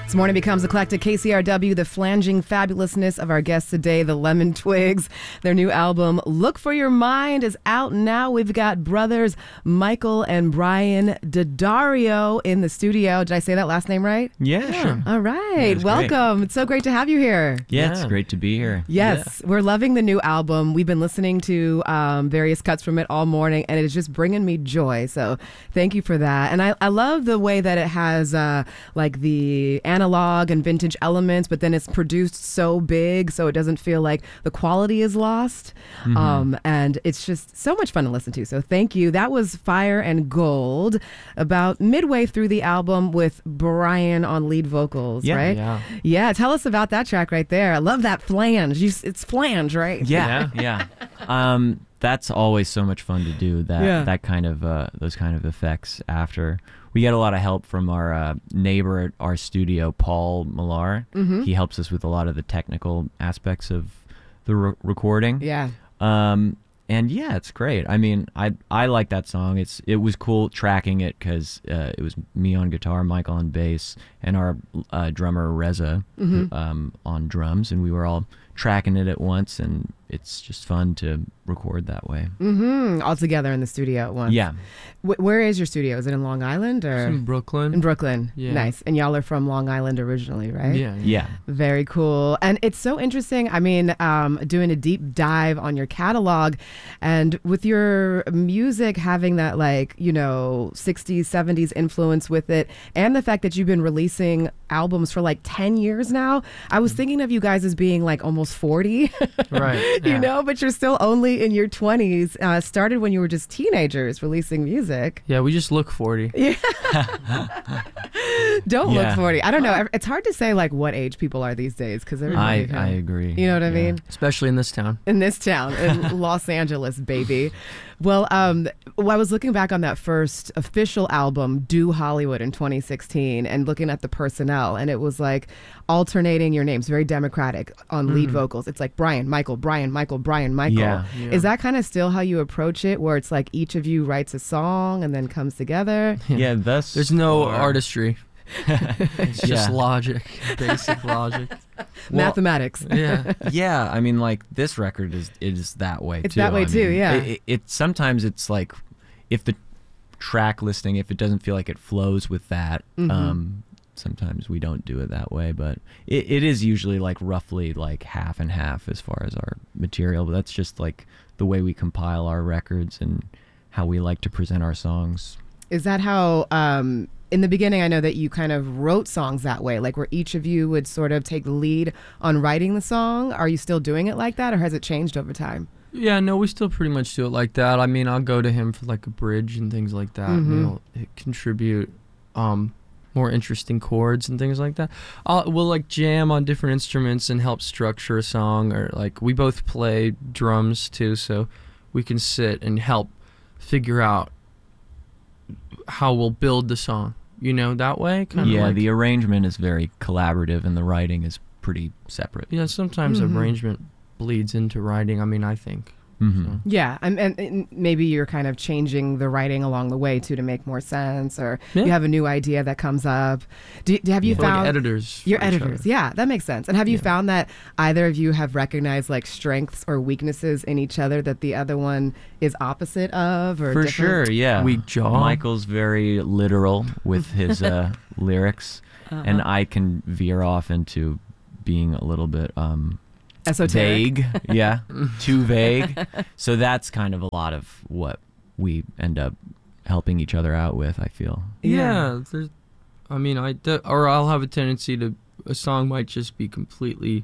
This morning becomes eclectic. KCRW, the flanging fabulousness of our guests today, the Lemon Twigs. Their new album, Look for Your Mind, is out now. We've got brothers Michael and Brian D'Addario in the studio. Did I say that last name right? Yeah, sure. All right. Welcome. It's so great to have you here. Yeah, it's great to be here. Yes, we're loving the new album. We've been listening to various cuts from it all morning, and it is just bringing me joy. So thank you for that. And I love the way that it has like the analog and vintage elements, but then it's produced so big so it doesn't feel like the quality is lost. And it's just so much fun to listen to. So thank you. That was Fire and Gold, about midway through the album with Brian on lead vocals, right? Yeah. Tell us about that track right there. I love that flange. It's flange, right? Yeah. That's always so much fun to do. That kind of those kind of effects after. We get a lot of help from our neighbor at our studio, Paul Millar. He helps us with a lot of the technical aspects of the recording. Yeah. And yeah, it's great. I mean, I like that song. It was cool tracking it because it was me on guitar, Michael on bass, and our drummer Reza on drums, and we were all tracking it at once, and it's just fun to record that way. All together in the studio at once. Yeah. Where is your studio? Is it in Long Island or? It's in Brooklyn. In Brooklyn. Yeah. Nice. And y'all are from Long Island originally, right? Yeah. Very cool. And it's so interesting. I mean, doing a deep dive on your catalog, and with your music having that 60s, 70s influence with it, and the fact that you've been releasing albums for 10 years now, I was thinking of you guys as being almost 40. Right. You know, but you're still only in your 20s. Started when you were just teenagers releasing music. Yeah, we just look 40. Don't look 40. I don't know. It's hard to say what age people are these days because everybody. I agree. You know what I mean? Especially in this town. In Los Angeles, baby. Well, I was looking back on that first official album, Do Hollywood, in 2016, and looking at the personnel, and it was alternating your names, very democratic on lead vocals. It's Brian, Michael, Brian, Michael, Brian, Michael. Yeah. Is that kind of still how you approach it, where it's each of you writes a song and then comes together? Yeah, there's no artistry. It's just logic, basic logic. Mathematics. Yeah, I mean, this record is that way too. It's that way too, yeah. It sometimes it's if the track listing, if it doesn't feel like it flows with that, sometimes we don't do it that way, but it is usually roughly half and half as far as our material, but that's just the way we compile our records and how we like to present our songs. Is that how in the beginning, I know that you kind of wrote songs that way, where each of you would sort of take the lead on writing the song? Are you still doing it like that, or has it changed over time? Yeah, no, we still pretty much do it like that. I mean, I'll go to him for a bridge and things like that, and he'll contribute more interesting chords and things like that. We'll jam on different instruments and help structure a song, or we both play drums too, so we can sit and help figure out how we'll build the song, that way. The arrangement is very collaborative and the writing is pretty separate. Yeah, sometimes arrangement bleeds into writing, I think. So. Yeah, and maybe you're kind of changing the writing along the way too to make more sense, or you have a new idea that comes up. Have you found editors? You're editors, yeah, that makes sense. And have you found that either of you have recognized strengths or weaknesses in each other that the other one is opposite of, or for different? sure? Yeah, weak jaw. Michael's very literal with his lyrics, and I can veer off into being a little bit esoteric. Vague, yeah, too vague. So that's kind of a lot of what we end up helping each other out with, I feel. Yeah, I'll have a tendency to, a song might just be completely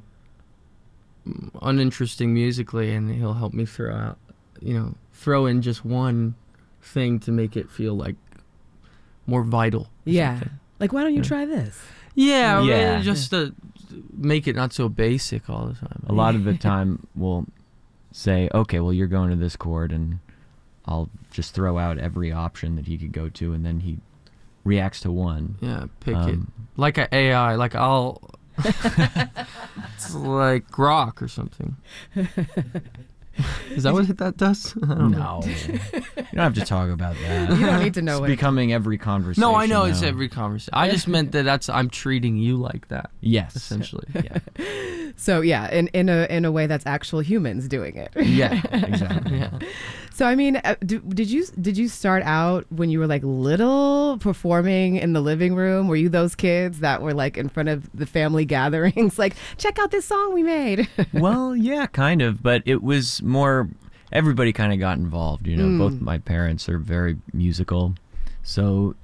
uninteresting musically, and he'll help me throw in just one thing to make it feel more vital. Yeah. Why don't you try this? Yeah. Just to make it not so basic all the time. A lot of the time we'll say, okay, well, you're going to this chord, and I'll just throw out every option that he could go to, and then he reacts to one. Yeah, pick it. Like an AI, it's like rock or something. Is that what that does? I don't know. No, you don't have to talk about that. You don't need to know It's it. becoming every conversation. No, I know now. it's every conversation. I just meant that I'm treating you like that, Yes, essentially. Yeah, So yeah, in a way that's actual humans doing it. yeah, exactly. Yeah. So I mean, did you start out when you were like little performing in the living room? Were you those kids that were like in front of the family gatherings, like check out this song we made? Well, yeah, kind of, but it was more. Everybody kind of got involved. You know, both my parents are very musical, so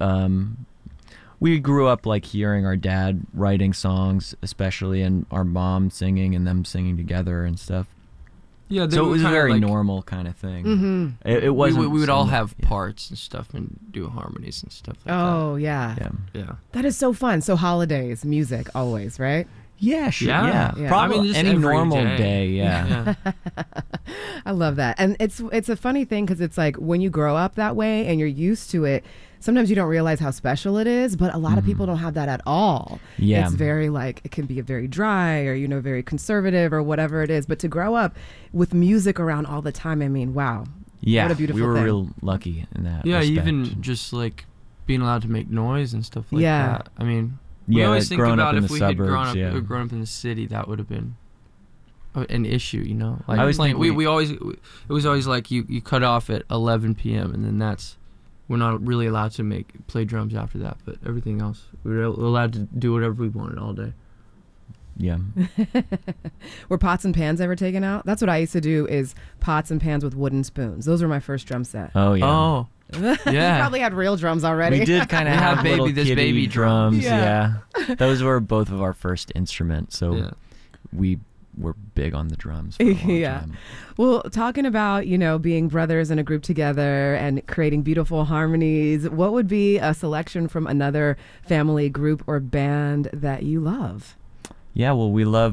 we grew up like hearing our dad writing songs, especially, and our mom singing and them singing together and stuff. Yeah, they So it were was a kinda very like, normal kind of thing. Mm-hmm. It wasn't. we would all some- have yeah. parts and stuff and do harmonies and stuff like Oh yeah. Yeah. that. Yeah. That is so fun. So holidays, music, always, right? Yeah, sure. Yeah. Yeah, Yeah. Probably I mean, just any every normal day. day. Yeah. I love that. And it's a funny thing because it's like when you grow up that way and you're used to it, sometimes you don't realize how special it is, but a lot of people don't have that at all. Yeah. It's very like, it can be very dry or, very conservative or whatever it is. But to grow up with music around all the time, I mean, wow. Yeah, What a beautiful we were thing. real lucky in that. Yeah, respect. even just like being allowed to make noise and stuff like Yeah. that. I mean, we Yeah, always like think growing up about in if the we had grown suburbs, up, yeah. grown up in the city, that would have been an issue, Like I always playing, think we always it was always like you cut off at 11 p.m. and then we're not really allowed to play drums after that, but everything else we were allowed to do whatever we wanted all day. Yeah. Were pots and pans ever taken out? That's what I used to do, is pots and pans with wooden spoons. Those were my first drum set. Oh yeah. Oh, You yeah. probably had real drums already. We did kind of We have had baby- little this kiddie baby drums. Yeah. Yeah. Those were both of our first instruments, so Yeah. we were big on the drums. For a long Yeah. time. Well, talking about, being brothers in a group together and creating beautiful harmonies, what would be a selection from another family group or band that you love? Yeah. Well, we love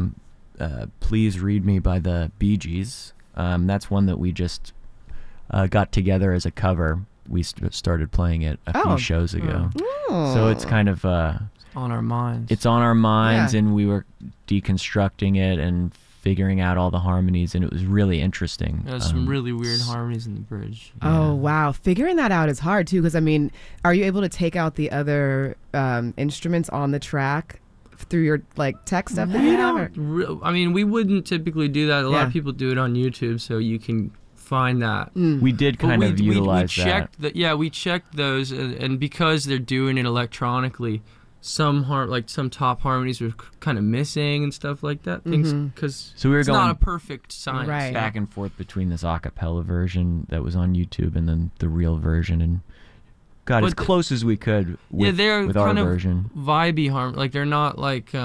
"Please Read Me" by the Bee Gees. That's one that we just got together as a cover. We started playing it a Oh. few shows ago. Oh. So it's kind of On our minds. it's on our minds, Yeah. and we were deconstructing it and figuring out all the harmonies, and it was really interesting. There's some really weird harmonies in the bridge. Oh, wow. Figuring that out is hard, too, because, I mean, are you able to take out the other instruments on the track through your, tech stuff that you have? or- I mean, we wouldn't typically do that. A lot Yeah. of people do it on YouTube, so you can find that. We did kind of utilize we checked that. We checked those, and because they're doing it electronically, some some top harmonies were kind of missing and stuff like that. Things because So we were it's going not a perfect science. Right. back and forth between this a cappella version that was on YouTube and then the real version, and got as But close as we could with, they're with our kind of version. vibey like they're not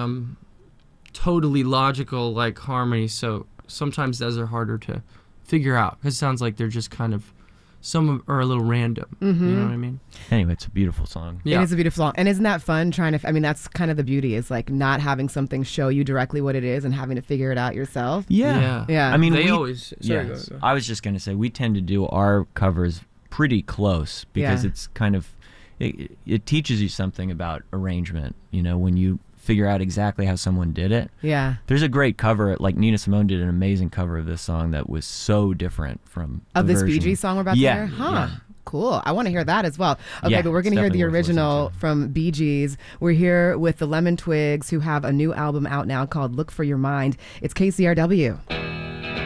totally logical harmonies. So sometimes those are harder to figure out because it sounds like they're just kind of some are a little random. You know what I mean? Anyway, it's a beautiful song. Yeah. It is a beautiful song. And isn't that fun trying to, that's kind of the beauty, is not having something show you directly what it is and having to figure it out yourself. Yeah. Yeah. I mean, They we, always. Sorry, yes. go. I was just going to say we tend to do our covers pretty close because Yeah. it's kind of it teaches you something about arrangement. When you figure out exactly how someone did it. Yeah. There's a great cover, like Nina Simone did an amazing cover of this song that was so different from Of the this Bee version. Gees song we're about to Yeah, hear? Huh. yeah. Cool. I want to hear that as well. Okay, Yeah, but we're going to hear it's the definitely worth listening original to. from Bee Gees. We're here with the Lemon Twigs, who have a new album out now called Look for Your Mind. It's KCRW.